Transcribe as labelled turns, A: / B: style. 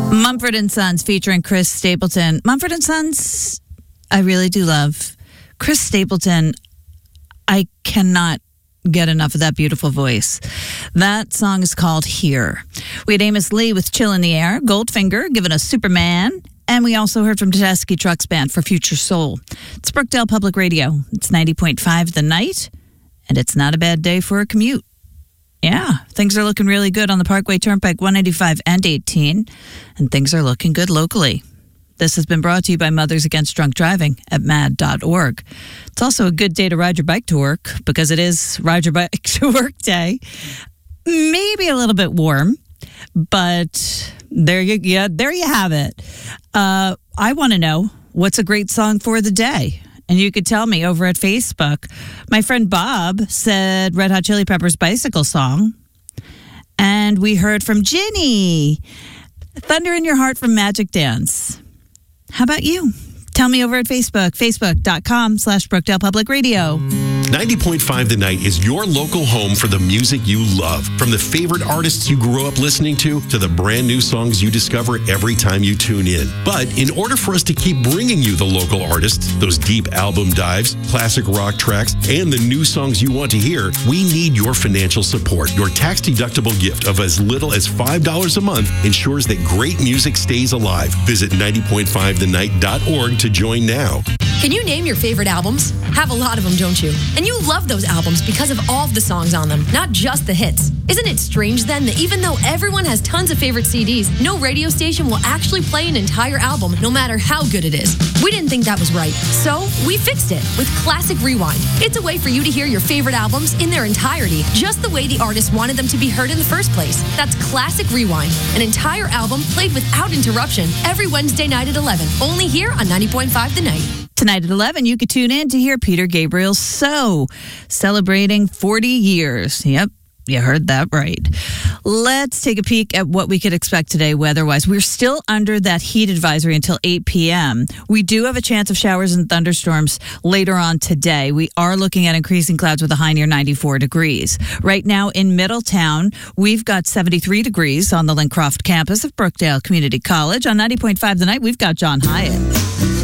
A: Mumford & Sons featuring Chris Stapleton. Mumford & Sons, I really do love. Chris Stapleton, I cannot get enough of that beautiful voice. That song is called Here. We had Amos Lee with Chill in the Air, Goldfinger giving us Superman, and we also heard from Tedeschi Trucks Band for Future Soul. It's Brookdale Public Radio. It's 90.5 The Night, and it's not a bad day for a commute. Yeah, things are looking really good on the Parkway Turnpike 195 and 18, and things are looking good locally. This has been brought to you by Mothers Against Drunk Driving at MAD.org. It's also a good day to ride your bike to work because it is Ride Your Bike to Work Day. Maybe a little bit warm, but there you have it. I want to know, what's a great song for the day? And you could tell me over at Facebook. My friend Bob said Red Hot Chili Peppers' Bicycle Song. And we heard from Ginny, Thunder in Your Heart from Magic Dance. How about you? Tell me over at Facebook, facebook.com/Brookdale Public Radio.
B: 90.5 The Night is your local home for the music you love. From the favorite artists you grew up listening to the brand new songs you discover every time you tune in. But in order for us to keep bringing you the local artists, those deep album dives, classic rock tracks, and the new songs you want to hear, we need your financial support. Your tax-deductible gift of as little as $5 a month ensures that great music stays alive. Visit 90.5thenight.org to join now.
C: Can you name your favorite albums? Have a lot of them, don't you? And you love those albums because of all of the songs on them, not just the hits. Isn't it strange then that even though everyone has tons of favorite CDs, no radio station will actually play an entire album no matter how good it is? We didn't think that was right, so we fixed it with Classic Rewind. It's a way for you to hear your favorite albums in their entirety, just the way the artist wanted them to be heard in the first place. That's Classic Rewind, an entire album played without interruption every Wednesday night at 11, only here on 90.5 The Night.
A: Tonight at 11, you could tune in to hear Peter Gabriel's So, celebrating 40 years. Yep, you heard that right. Let's take a peek at what we could expect today weather-wise. We're still under that heat advisory until 8 p.m. We do have a chance of showers and thunderstorms later on today. We are looking at increasing clouds with a high near 94 degrees. Right now in Middletown, we've got 73 degrees on the Lincroft campus of Brookdale Community College. On 90.5 The Night, we've got John Hyatt.